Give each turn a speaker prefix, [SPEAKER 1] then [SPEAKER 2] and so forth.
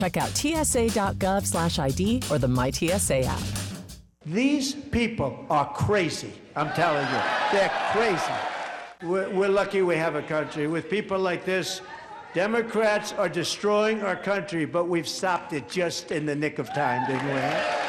[SPEAKER 1] Check out tsa.gov/ID or the MyTSA app.
[SPEAKER 2] These people are crazy. I'm telling you, they're crazy. We're lucky we have a country. With people like this, Democrats are destroying our country, but we've stopped it just in the nick of time, didn't we?